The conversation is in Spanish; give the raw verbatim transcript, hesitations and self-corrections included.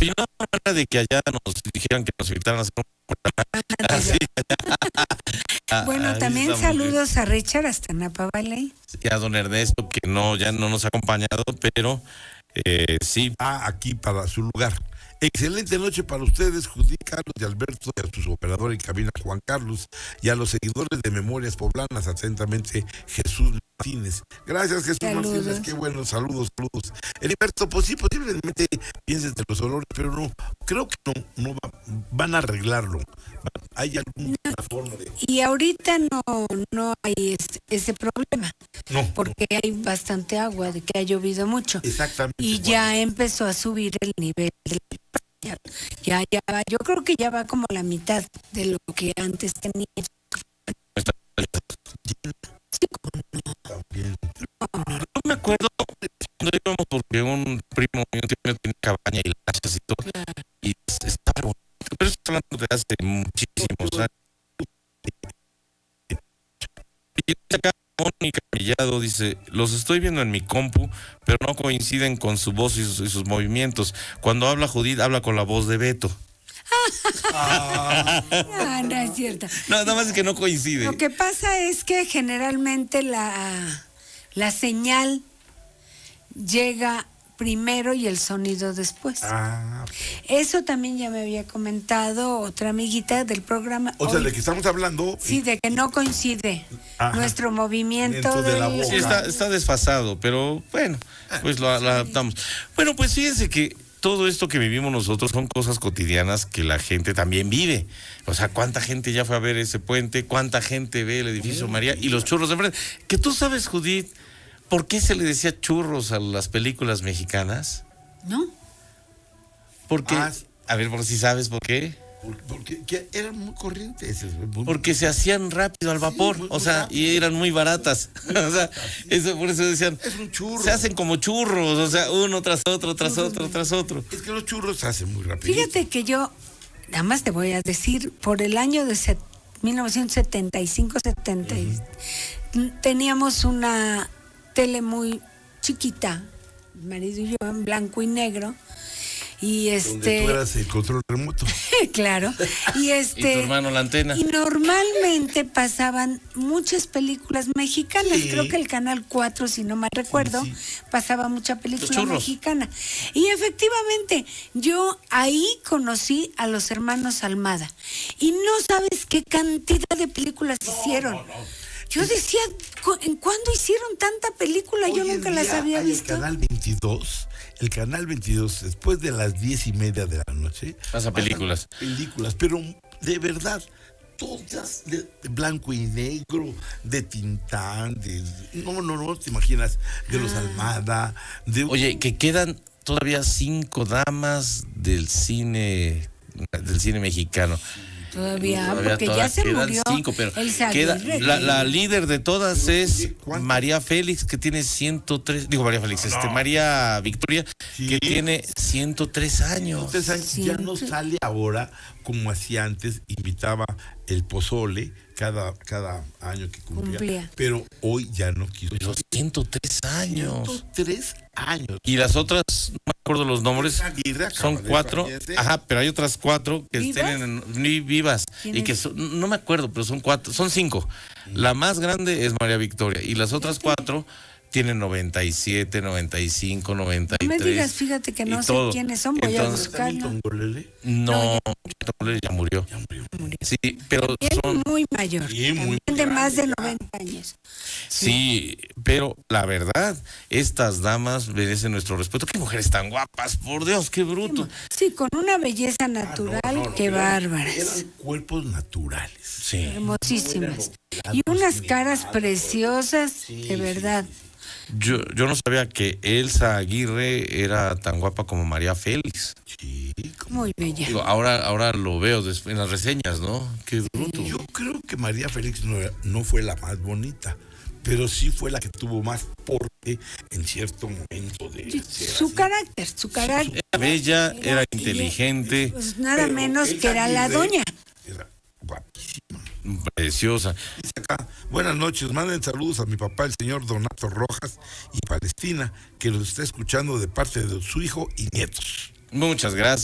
Y no era de que allá nos dijeran que nos invitaran a hacer un programa. Así. Bueno, Ahí también estamos, saludos a Richard hasta Napa Valley. y a don Ernesto, que no, ya no nos ha acompañado, pero eh, sí. Ah, aquí para su lugar. Excelente noche para ustedes, Judí, Carlos y Alberto, y a sus operadores en cabina, Juan Carlos, y a los seguidores de Memorias Poblanas, atentamente, Jesús Martínez. Gracias, Jesús Saludos. Martínez, qué bueno, saludos, saludos. Heriberto, pues sí, posiblemente pienses de los olores, pero no, creo que no, no va- van a arreglarlo. ¿Hay alguna forma de...? Y ahorita no, no hay ese, ese problema, No, porque hay bastante agua, de que ha llovido mucho. exactamente. Y ya empezó a subir el nivel del ya, ya, ya va, yo creo que ya va como la mitad de lo que antes tenía. Sí, También. No me acuerdo cuando íbamos porque un primo mío tenía tenía cabaña y lanchas y todo. Y es- estaba bonito. Pero eso está hablando de hace muchísimos años. Y dice acá Mónica Mellado, dice, los estoy viendo en mi compu, pero no coinciden con su voz y sus, y sus movimientos. Cuando habla Judith, habla con la voz de Beto. Ah, no es cierto. No, nada más es que no coincide. Lo que pasa es que generalmente la, la señal llega primero y el sonido después. Ah, Eso también ya me había comentado otra amiguita del programa. o sea, Hoy. de que estamos hablando... Sí, de que no coincide Ajá. nuestro movimiento Dentro de la del- boca. Sí, está, está desfasado, pero bueno, pues lo, lo adaptamos. Bueno, pues fíjense que todo esto que vivimos nosotros son cosas cotidianas que la gente también vive. O sea, cuánta gente ya fue a ver ese puente, cuánta gente ve el edificio María y los churros de frente. Que tú sabes, Judith, ¿por qué se le decía churros a las películas mexicanas? ¿No? Porque, Ah, a ver, por si sabes por qué. Por- Porque que eran muy corrientes. muy- Porque se hacían rápido al vapor, muy- o muy sea, rápido. y eran muy baratas. O sea, eso, por eso decían, Es un churro. se hacen como churros, o sea, uno tras otro, tras otro, tras otro. Es que los churros se hacen muy rápido. Fíjate que yo, nada más te voy a decir, por el año de set- mil novecientos setenta y cinco setenta, y- teníamos una tele muy chiquita, mi marido y yo, en blanco y negro, y Donde este, tú eras el control remoto. claro, y Y tu este, hermano la antena. y normalmente pasaban muchas películas mexicanas. Sí. Creo que el Canal cuatro, si no mal recuerdo, sí. pasaba mucha película Los churros. mexicana. Y efectivamente, yo ahí conocí a los hermanos Almada. Y no sabes qué cantidad de películas hicieron. Yo decía, ¿cu- ¿en cuándo hicieron tanta película? Yo Hoy en nunca las día había hay visto. El canal veintidós, el canal veintidós, después de las diez y media de la noche. Pasa películas. pasan Películas, pero de verdad, todas de, de blanco y negro, de Tintán, de. No, no, no, te imaginas, de los Almada, de. Oye, que quedan todavía cinco damas del cine, del cine mexicano. Todavía, Todavía porque todavía ya se quedan murió cinco, pero Elsa queda, Aguirre, la, que- la líder de todas es ¿Cuánto? María Félix, que tiene ciento tres, digo María Félix, este, María Victoria, Sí. que tiene ciento tres años. Entonces Sí, ya no sí. sale ahora como hacía antes, invitaba el pozole cada, cada año que cumplía, Cumplía. pero hoy ya no quiso. Pero ciento tres años. ciento tres años. Y las otras, no me acuerdo los nombres, Aguirre acaba son de cuatro. fallecer. Ajá, pero hay otras cuatro que ¿Vivas? tienen ni vivas y ¿Quiénes? que son, no me acuerdo, pero son cuatro, son cinco. La más grande es María Victoria y las otras cuatro tienen noventa y siete, noventa y cinco, noventa y No tres. me digas, fíjate que no y sé todo. quiénes son, voy a Entonces, buscar. Hamilton Golele, No, ya murió. ya murió. Sí, pero Él son muy mayor, Sí, muy también de más de grande, noventa años. sí, pero la verdad, estas damas merecen nuestro respeto. Qué mujeres tan guapas, por Dios, qué bruto. Sí, con una belleza natural, Ah, no, no, qué eran- bárbaras, Eran cuerpos naturales. Sí. hermosísimas. Y unas caras preciosas, de verdad. Yo, yo no sabía que Elsa Aguirre era tan guapa como María Félix. Sí, como- Muy bella. Digo, ahora, ahora lo veo des- en las reseñas, ¿no? Qué bruto. Yo creo que María Félix no, era- no fue la más bonita, pero sí fue la que tuvo más porte en cierto momento de ser Su así. carácter, su carácter. Era bella, era inteligente, Pues nada Pero menos Elsa que era la Aguirre doña. Era guapísima. preciosa. Dice acá, buenas noches, manden saludos a mi papá, el señor Donato Rojas y Palestina, que los está escuchando de parte de su hijo y nietos. Muchas gracias.